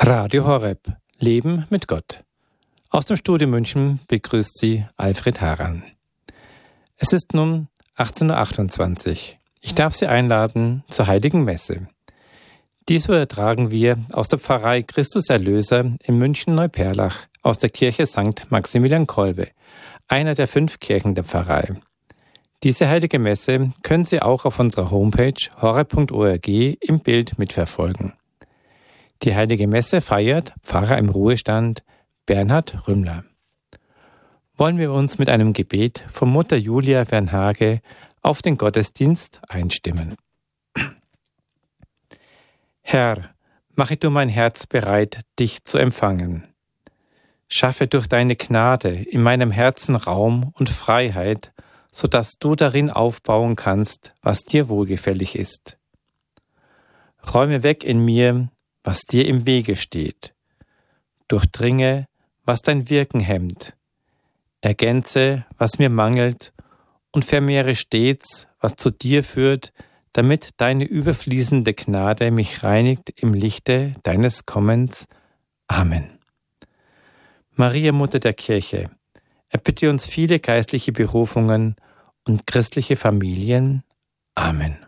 Radio Horeb. Leben mit Gott. Aus dem Studio München begrüßt Sie Alfred Haran. Es ist nun 18.28 Uhr. Ich darf Sie einladen zur Heiligen Messe. Dies übertragen wir aus der Pfarrei Christus Erlöser in München-Neuperlach aus der Kirche St. Maximilian Kolbe, einer der 5 Kirchen der Pfarrei. Diese Heilige Messe können Sie auch auf unserer Homepage horeb.org im Bild mitverfolgen. Die Heilige Messe feiert Pfarrer im Ruhestand Bernhard Rümmler. Wollen wir uns mit einem Gebet von Mutter Julia Wernhage auf den Gottesdienst einstimmen. Herr, mache du mein Herz bereit, dich zu empfangen. Schaffe durch deine Gnade in meinem Herzen Raum und Freiheit, sodass du darin aufbauen kannst, was dir wohlgefällig ist. Räume weg in mir, was dir im Wege steht. Durchdringe, was dein Wirken hemmt. Ergänze, was mir mangelt, und vermehre stets, was zu dir führt, damit deine überfließende Gnade mich reinigt im Lichte deines Kommens. Amen. Maria, Mutter der Kirche, erbitte uns viele geistliche Berufungen und christliche Familien. Amen.